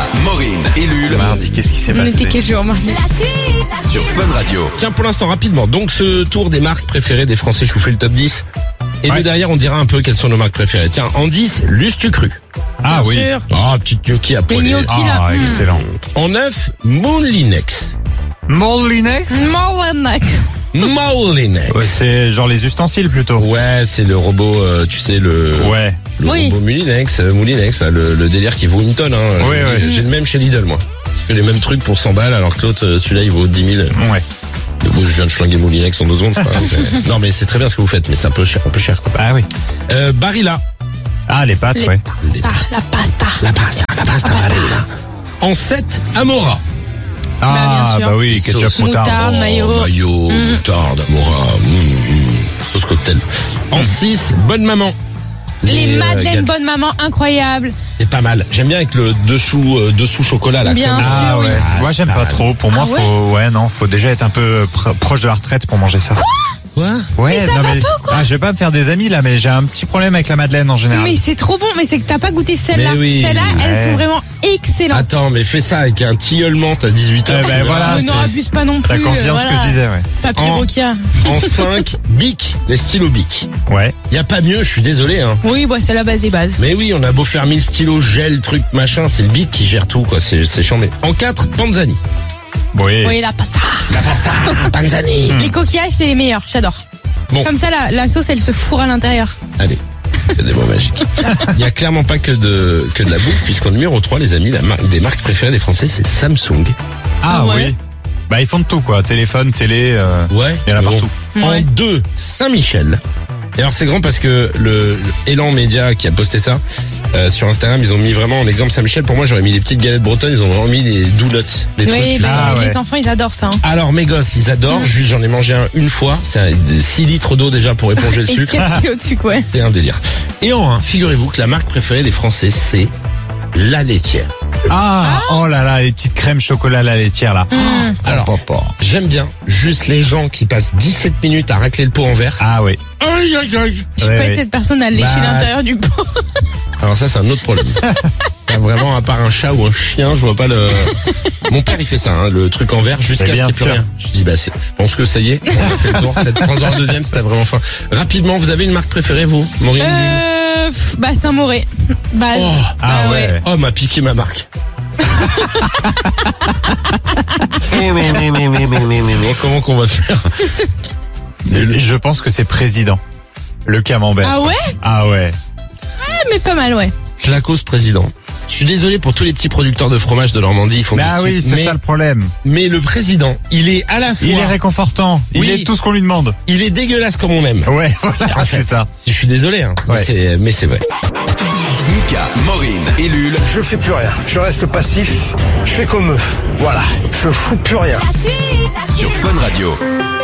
Maureen et Lul. Mardi, qu'est-ce qui s'est On passé? était quel jour, mardi? Sur Fun Radio. Tiens, pour l'instant, rapidement. Donc, ce tour des marques préférées des Français, je vous fais le top 10. Et Ouais. de derrière, on dira un peu quelles sont nos marques préférées. Tiens, en 10, Lustu Cru. Ah Bien oui. sûr. Ah, petite gnocchi après. Les gnocchis, là. Ah, excellent. En 9, Moulinex. Moulinex? Moulinex. Moulinex. Ouais, c'est genre les ustensiles plutôt. Ouais, c'est le robot, tu sais, le Ouais. Oui. robot Moulinex, là, le délire qui vaut une tonne. Hein. Oui, Je vous dis, oui. j'ai le même chez Lidl, moi. Je fais les mêmes trucs pour 100 balles, alors que l'autre, celui-là, il vaut 10 000. Ouais. Moi, je viens de flinguer Moulinex en 2 secondes. c'est pas grave. Non, mais c'est très bien ce que vous faites, mais c'est un peu cher, quoi. Ah oui. Barilla. Ah, les pâtes, ouais. La pasta. La pasta, Barilla. En 7, Amora. Ah, bien sûr. bah oui, ketchup, Sauce. moutarde. Moutarde. Mayo. Moutarde, Amora. Sauce cocktail. En 6, Bonne Maman. Les madeleines gâteaux. bonne maman, incroyables. C'est pas mal. J'aime bien avec le dessous chocolat, là. Bien comme- sûr. Ah oui. ouais. Moi c'est j'aime pas pas mal. trop. Pour moi, Ah ouais faut déjà être un peu proche de la retraite pour manger ça. Quoi? Ouais, Mais ça va pas ou quoi je vais pas me faire des amis là, mais j'ai un petit problème avec la madeleine en général. Mais c'est trop bon, mais c'est que t'as pas goûté celle-là. Mais oui. Celles-là, elles Ouais. sont vraiment excellentes. Attends, mais fais ça avec un tilleulement, t'as 18 ans. Eh ben voilà. Mais non, c'est- abuse pas non T'as plus. confiance voilà. que je disais, ouais. Papier En- Rokia. En 5, Bic, les stylos Bic. Ouais. Y a pas mieux, je suis désolé, hein. Oui, bah, c'est la base des bases. Mais oui, on a beau faire 1000 stylos, gel, truc, machin, c'est le Bic qui gère tout, quoi. C'est chambé. En 4, Panzani. Oui. Oui, la pasta. La pasta, Panzani. Les coquillages, c'est les meilleurs. J'adore. Bon. Comme ça, la sauce, elle se fourre à l'intérieur. Allez. C'est des mots magiques. Il y a clairement pas que de la bouffe, puisqu'en numéro 3, les amis, des marques préférées des Français, c'est Samsung. Ah Ah ouais. oui. Bah ils font de tout quoi. Téléphone, télé. Ouais. Il y en a mais partout. En Ouais. 2, Saint-Michel. Et alors c'est grand parce que le Elan Média qui a posté ça sur Instagram, ils ont mis vraiment en exemple Saint-Michel. Pour moi, j'aurais mis les petites galettes bretonnes, ils ont vraiment mis les donuts, les trucs. Oui, tu bah, sais. Ah ouais. les enfants, ils adorent ça. Hein. Alors mes gosses, ils adorent. Juste, j'en ai mangé un une fois. C'est 6 litres d'eau déjà pour éponger le Et sucre. 4 kilos de sucre, ouais. C'est un délire. Et en 1, figurez-vous que la marque préférée des Français, c'est la laitière. Ah, oh là là, les petites crèmes chocolat à la laitière là. Alors, j'aime bien juste les gens qui passent 17 minutes à racler le pot en verre. Ah oui. Aïe, aïe, aïe. Je peux Ouais, être ouais. cette personne à lécher Bah, l'intérieur du pot. Alors ça, c'est un autre problème. Ça, vraiment, à part un chat ou un chien, je vois pas le... Mon père, il fait ça, hein, le truc en verre, jusqu'à Mais ce bien qu'il n'y ait plus sûr. rien. Je dis, bah, je pense que ça y est, on a fait le tour. Peut-être prendre un deuxième, c'était vraiment fin. Rapidement, vous avez une marque préférée, vous, Maureen? Bah, Saint-Mauré. Base. Oh, Ah ouais. Oh, m'a piqué ma marque. Comment qu'on va faire? Je pense que c'est président. Le camembert. Ah ouais? Ah ouais. Ah, mais pas mal, ouais. Clacos président. Je suis désolé pour tous les petits producteurs de fromage de Normandie, ils font Ah des oui, sucres, c'est ça le problème. mais le président, il est à la fois, Il est réconfortant. Oui. Il est tout ce qu'on lui demande. il est dégueulasse comme on aime. Ouais, voilà, En fait, c'est ça. Je suis désolé, hein, Ouais. mais c'est vrai. Mika, Maureen et Lul. Je fais plus rien. Je reste passif. Je fais comme eux. Voilà. Je fous plus rien. Sur Fun Radio.